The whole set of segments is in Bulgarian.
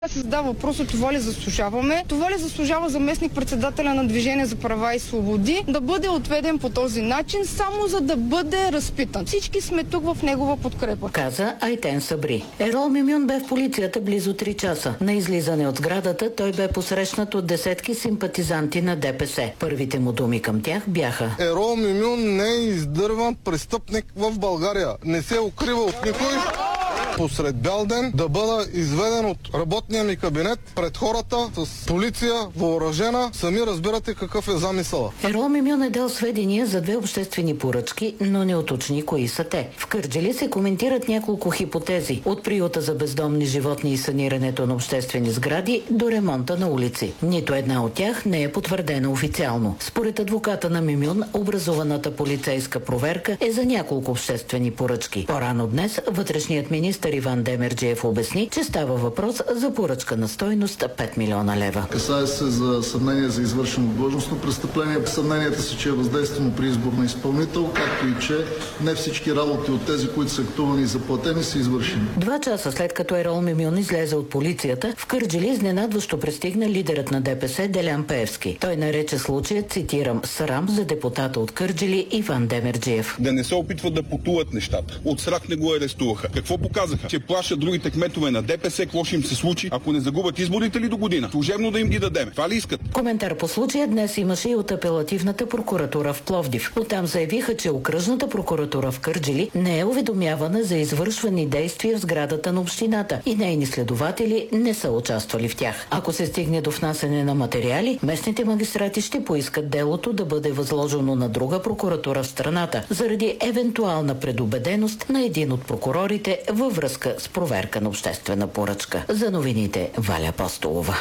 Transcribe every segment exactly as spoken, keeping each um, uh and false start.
се задава въпроса: това ли заслужаваме? Това ли заслужава заместник-председателя на Движение за права и свободи да бъде отведен по този начин, само за да бъде разпитан? Всички сме тук в негова подкрепа, каза Айтен Сабри. Ерол Мюмюн бе в полицията близо три часа. На излизане от сградата той бе посрещнат от десетки симпатизанти на ДПС. Първите му думи към тях бяха: Ерол Мюмюн не е издърван престъпник в България. Не се укрива от никой. Посред бял ден да бъда изведен от работния ми кабинет пред хората с полиция, въоръжена. Сами разбирате какъв е замисъла. Ерол Мюмюн е дал сведения за две обществени поръчки, но не уточни кои са те. В Кърджали се коментират няколко хипотези. От приюта за бездомни животни и санирането на обществени сгради до ремонта на улици. Нито една от тях не е потвърдена официално. Според адвоката на Мюмюн, образуваната полицейска проверка е за няколко обществени поръчки. По-рано днес вътрешният министър Иван Демерджиев обясни, че става въпрос за поръчка на стойност пет милиона лева. Касае се за съмнение за извършено длъжностно престъпление. Съмненията са, че е въздействано при избор на изпълнител, както и че не всички работи от тези, които са актувани и заплатени, са извършени. Два часа след като Ерол Мюмюн излезе от полицията, в Кърджали изненадващо пристигна лидерът на ДПС Делян Пеевски. Той нарече случая, цитирам, срам за депутата от Кърджали Иван Демерджиев. Да не се опитват да потулат нещата. От страх не го арестуваха. Какво показаха? Че плашат другите кметове на ДПС, какво ще им се случи, ако не загубят изборите ли до година? Служебно да им ги дадем. Това ли искат? Коментар по случая днес имаше и от апелативната прокуратура в Пловдив. Оттам заявиха, че окръжната прокуратура в Кърджали не е уведомявана за извършвани действия в сградата на общината и нейни следователи не са участвали в тях. Ако се стигне до внасяне на материали, местните магистрати ще поискат делото да бъде възложено на друга прокуратура в страната заради евентуална предубеденост на един от прокурорите във връзка с проверка на обществена поръчка. За новините Валя Апостолова.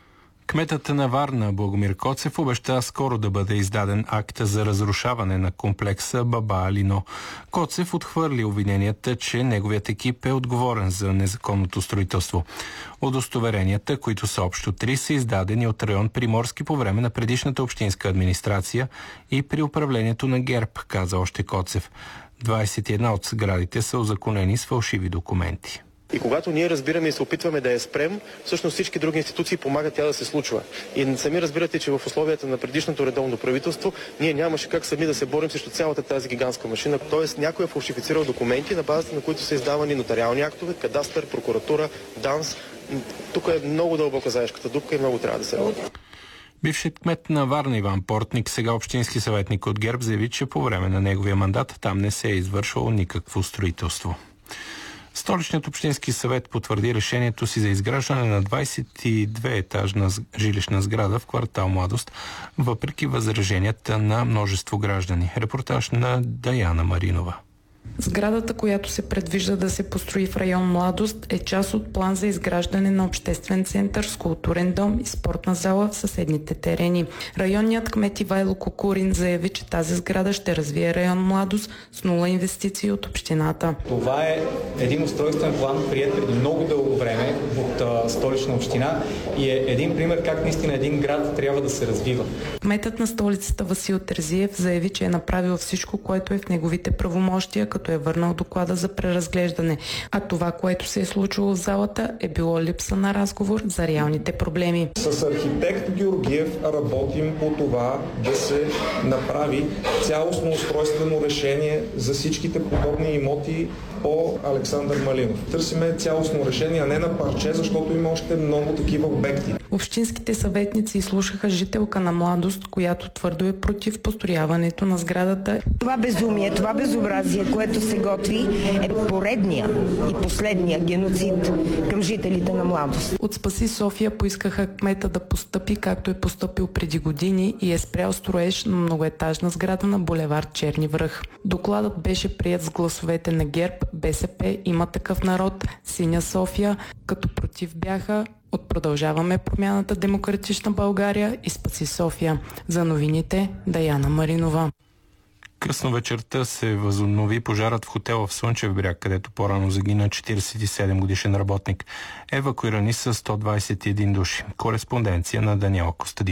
Кметът на Варна Богомир Коцев обеща скоро да бъде издаден акт за разрушаване на комплекса Баба Алино. Коцев отхвърли обвиненията, че неговият екип е отговорен за незаконното строителство. Удостоверенията, които са общо три, са издадени от район Приморски по време на предишната общинска администрация и при управлението на ГЕРБ, каза още Коцев. двадесет и една от сградите са узаконени с фалшиви документи. И когато ние разбираме и се опитваме да я спрем, всъщност всички други институции помагат тя да се случва. И сами разбирате, че в условията на предишното редовно правителство ние нямаше как сами да се борим срещу цялата тази гигантска машина. Тоест някой е фалшифицирал документи, на базата на които са издавани нотариални актове, кадастър, прокуратура, ДАНС. Тук е много дълбока заешката дупка и много трябва да се работи. Бившият кмет на Варна Иван Портник, сега общински съветник от ГЕРБ, заяви, че по време на неговия мандат там не се е извършвало никакво строителство. Столичният общински съвет потвърди решението си за изграждане на двадесет и две етажна жилищна сграда в квартал Младост, въпреки възраженията на множество граждани. Репортаж на Даяна Маринова. Сградата, която се предвижда да се построи в район Младост, е част от план за изграждане на обществен център с културен дом и спортна зала в съседните терени. Районният кмет Ивайло Кокурин заяви, че тази сграда ще развие район Младост с нула инвестиции от общината. Това е един устройствен план, приет преди много дълго време от а, Столична община и е един пример как наистина един град трябва да се развива. Кметът на столицата Васил Терзиев заяви, че е направил всичко, което е в неговите правомощия, като е върнал доклада за преразглеждане. А това, което се е случило в залата, е било липса на разговор за реалните проблеми. С архитект Георгиев работим по това да се направи цялостно устройствено решение за всичките подобни имоти по Александър Малинов. Търсиме цялостно решение, а не на парче, защото има още много такива обекти. Общинските съветници изслушаха жителка на Младост, която твърдо е против построяването на сградата. Това безумие, това безобразие, което се готви, е поредния и последния геноцид към жителите на Младост. От Спаси София поискаха кмета да постъпи, както е постъпил преди години и е спрял строеж на многоетажна сграда на булевард Черни връх. Докладът беше приет с гласовете на ГЕРБ, БСП, Има такъв народ, Синя София, като против бяха от Продължаваме промяната, Демократична България и Спаси София. За новините Даяна Маринова. Късно вечерта се възобнови пожарът в хотела в Слънчев бряг, където по-рано загина четиридесет и седем годишен работник. Евакуирани са сто двадесет и един души. Кореспонденция на Даниела Костадинова.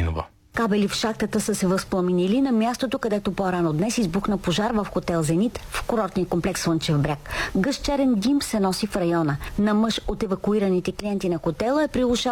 Кабели в шахтата са се възпламенили на мястото, където по-рано днес избухна пожар в хотел «Зенит» в курортния комплекс Слънчев бряг. Гъст черен дим се носи в района. На мъж от евакуираните клиенти на хотела е прилушал